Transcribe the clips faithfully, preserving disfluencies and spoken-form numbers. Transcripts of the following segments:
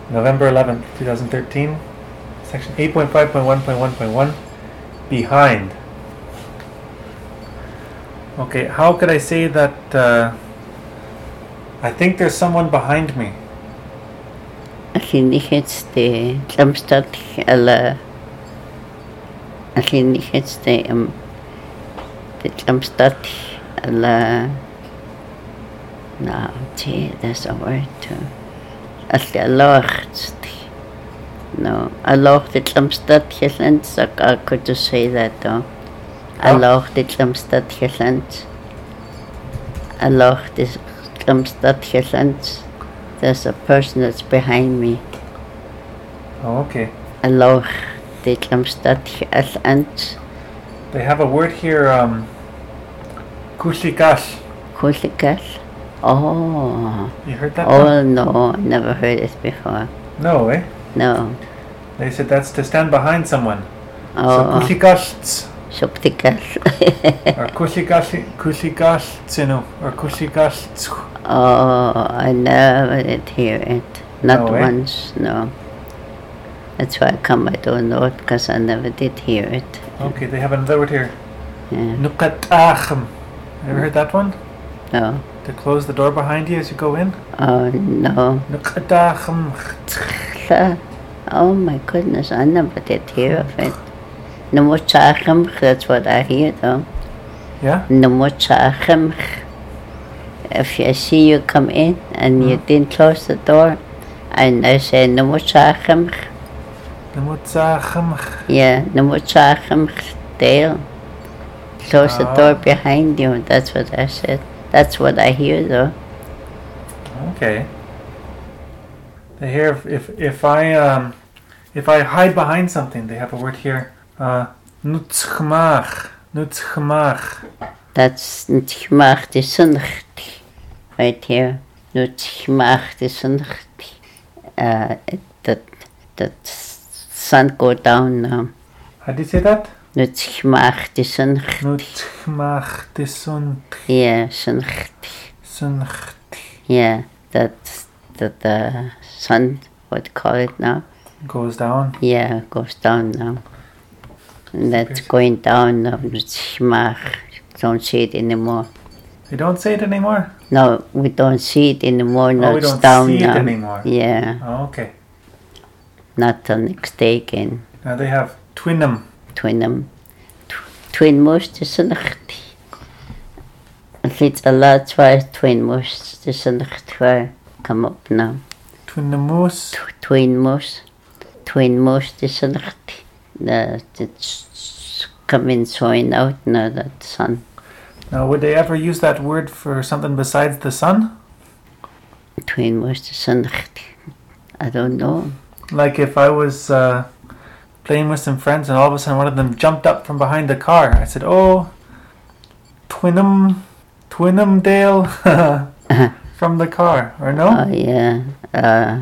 November eleventh, twenty thirteen. Section eight point five point one point one point one. Behind. Okay, how could I say that uh, I think there's someone behind me? Alin ich jetzt die Samstag alle Alin ich jetzt die um die Samstag alle no, gee, that's a word too. Alli alocht. No, alocht the Samstag Hesland, so I could just say that though. Alocht the Samstag Hesland. Alocht the Samstag Hesland. There's a person that's behind me. Oh, okay. Aloch the Samstag Hesland. They have a word here, um, kushikash. Kushikash? Oh. You heard that? Oh, one? no, I never heard it before. No, eh? No. They said that's to stand behind someone. Oh. So kushikashts. Shoptikash. Or kushikash, kushikashtsinu. Or kushikashts. Oh, I never did hear it. Not no, once, eh? no. That's why I come, I don't know it, because I never did hear it. Okay, they have another word here. Yeah. Nukatachem. Ever heard that one? No. To close the door behind you as you go in? Oh, no. Nukatachem. Oh my goodness, I never did hear of it. Numuchachem, that's what I hear though. Yeah? Numuchachem. If I see you come in and mm. you didn't close the door, and I say Numuchachem. Numuchachem. Yeah, Numuchachem Dale. Close oh. the door behind you, that's what I said. That's what I hear though. Okay. They hear if if, if I um if I hide behind something, they have a word here. Uh nutzchmach. Nutzchmach. That's Nutzchmach the Suncht. Right here. Nutzchmach the Suncht. Uh that that sun go down now. How do you say that? Nutzchmach the Suncht. Nutzchmach the Suncht. Yeah, Suncht. Suncht. Yeah, that's that the sun, what do you call it now? Goes down? Yeah, goes down now. And that's going down now. Don't see it anymore. You don't say it anymore? No, we don't see it anymore. No, oh, we it's don't down see now. it anymore? Yeah. Oh, okay. Not till next day again. Now they have twinum. Twinum. Twin moest is een nacht. It's a lot twice twin moest is een nacht where come up now. Twin the moose? Twin moose. Twin moose is een nacht. The it's coming showing out now that sun. Now would they ever use that word for something besides the sun? Twin moest is een nacht. I don't know. Like if I was uh, playing with some friends and all of a sudden one of them jumped up from behind the car. I said, oh, Twinum, Twinum Dale from the car, or no? Oh, yeah. Uh,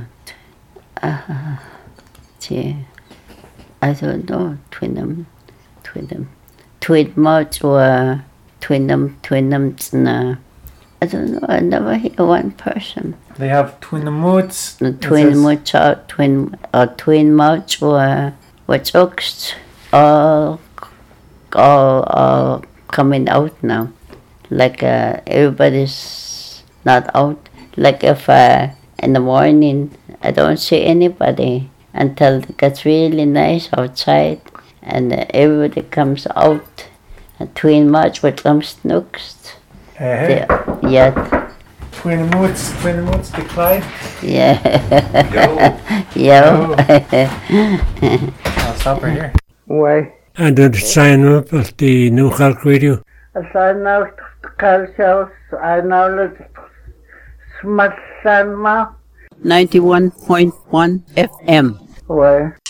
uh, gee, I don't know. Twinum, Twinum. Twin Moch or Twinum, Twinum, no. I don't know. I never hear one person. They have Twinamuts. Twin Moch or Twin, or Twin Moch or what's oaks all, all, all coming out now. Like uh, everybody's not out. Like if uh, in the morning I don't see anybody until it gets really nice outside and uh, everybody comes out. And Twin March with some snooks. Hey, hey. Yeah. Twinamuts, Twinamuts, the Clyde. Yeah. Yo. Yo. I'll stop right here. Why? And did sign up at the New Calc Radio? I signed up to Calc I now look Smart Sanma. ninety-one point one F M. Where?